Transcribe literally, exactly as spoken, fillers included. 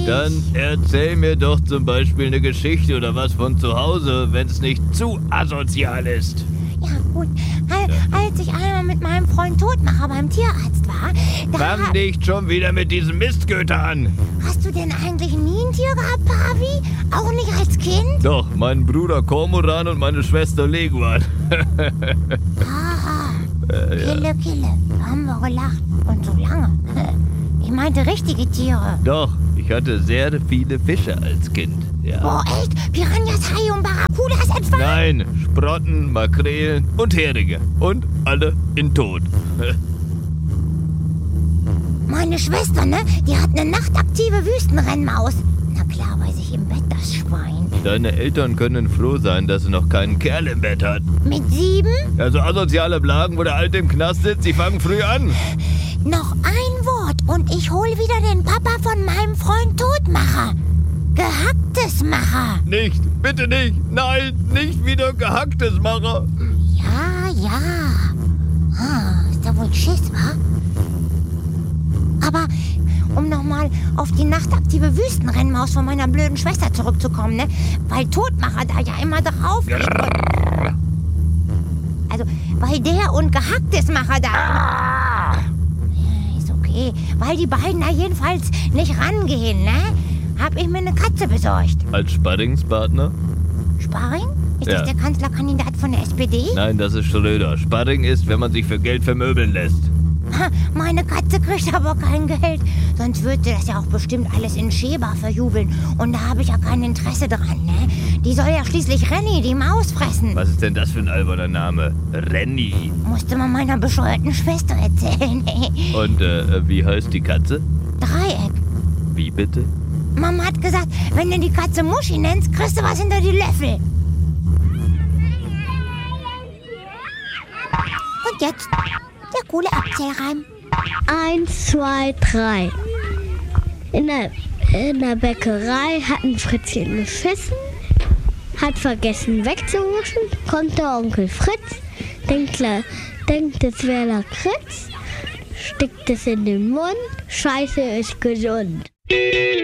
Dann erzähl mir doch zum Beispiel eine Geschichte oder was von zu Hause, wenn es nicht zu asozial ist. Ja gut, als, als ich einmal mit meinem Freund Todmacher beim Tierarzt war, da Fang hab- nicht schon wieder mit diesem Mistgöter an. Hast du denn eigentlich nie ein Tier gehabt, Pavi? Auch nicht als Kind? Doch, mein Bruder Kormoran und meine Schwester Leguan. Aha, äh, ja. Kille, Kille, da haben wir gelacht. Und so lange. Ich meinte richtige Tiere. Doch, ich hatte sehr viele Fische als Kind. Ja. Boah, echt? Piranhas, Haie und Barracudas etwa? Nein, Sprotten, Makrelen und Heringe. Und alle in Tod. Meine Schwester, ne? Die hat eine nachtaktive Wüstenrennmaus. Na klar, weiß ich im Bett das Schwein. Deine Eltern können froh sein, dass sie noch keinen Kerl im Bett hat. Mit sieben? Also asoziale Blagen, wo der Alte im Knast sitzt, die fangen früh an. Noch ein Wort und ich hol wieder den Papa von meinem Freund Todmacher. Gehacktes Macher. Nicht, bitte nicht, nein, nicht wieder gehacktes Macher. Ja, ja. Ah, ist da wohl Schiss, wa? Aber um nochmal auf die nachtaktive Wüstenrennmaus von meiner blöden Schwester zurückzukommen, ne? Weil Todmacher da ja immer drauf liegt. Also, weil der und Gehacktes Macher da... Ja, ist okay. Weil die beiden da jedenfalls nicht rangehen, ne? Hab ich mir eine Katze besorgt. Als Sparringspartner? Sparring? Ist Ja. das der Kanzlerkandidat von der S P D? Nein, das ist Schröder. Sparring ist, wenn man sich für Geld vermöbeln lässt. Ha, meine Katze kriegt aber kein Geld. Sonst würde das ja auch bestimmt alles in Sheba verjubeln. Und da habe ich ja kein Interesse dran, ne? Die soll ja schließlich Renny, die Maus, fressen. Was ist denn das für ein alberner Name? Renny. Musste man meiner bescheuerten Schwester erzählen. Und äh, wie heißt die Katze? Dreieck. Wie bitte? Mama hat gesagt, wenn du die Katze Muschi nennst, kriegst du was hinter die Löffel. Und jetzt der coole Abzählreim. Eins, zwei, drei. In der, in der Bäckerei hat ein Fritzchen geschissen, hat vergessen wegzuwischen, kommt der Onkel Fritz, denkt, la- denkt es wäre Lakritz, steckt es in den Mund, Scheiße ist gesund.